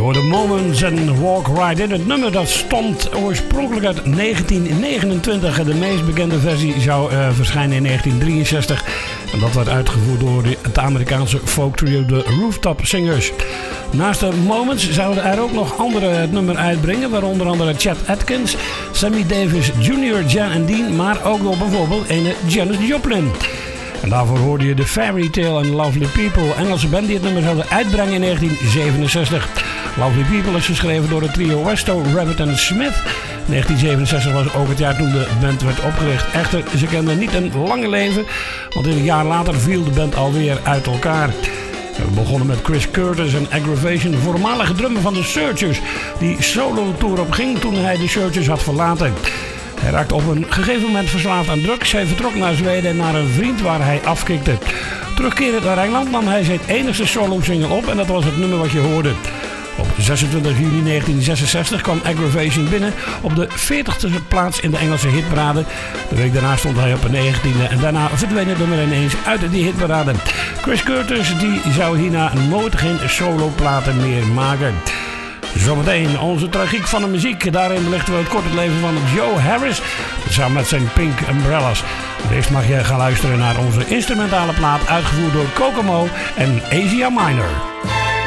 hoorde Moments en Walk Right In. Het nummer dat stond oorspronkelijk uit 1929. De meest bekende versie zou verschijnen in 1963. En dat werd uitgevoerd door het Amerikaanse folk trio de Rooftop Singers. Naast de Moments zouden er ook nog anderen het nummer uitbrengen. Waaronder andere Chet Atkins, Sammy Davis Jr., Jan en Dean. Maar ook nog bijvoorbeeld ene Janis Joplin. En daarvoor hoorde je de Fairy Tale and Lovely People. Engelse band die het nummer zouden uitbrengen in 1967. Lovely People is geschreven door het trio Westo, Rabbit en Smith. 1967 was ook het jaar toen de band werd opgericht. Echter, ze kenden niet een lange leven, want een jaar later viel de band alweer uit elkaar. We begonnen met Chris Curtis en Aggravation, voormalige drummer van de Searchers, die solo-tour op ging toen hij de Searchers had verlaten. Hij raakte op een gegeven moment verslaafd aan drugs. Hij vertrok naar Zweden en naar een vriend waar hij afkikte. Terugkerend naar Engeland nam hij zijn enigste solo-single op en dat was het nummer wat je hoorde. Op 26 juni 1966 kwam Aggravation binnen op de 40e plaats in de Engelse hitparade. De week daarna stond hij op de 19e en daarna verdween het nummer ineens uit die hitparade. Chris Curtis die zou hierna nooit geen soloplaten meer maken. Zometeen onze tragiek van de muziek. Daarin belichten we het korte leven van Joe Harris samen met zijn Pink Umbrellas. Eerst mag je gaan luisteren naar onze instrumentale plaat uitgevoerd door Kokomo en Asia Minor.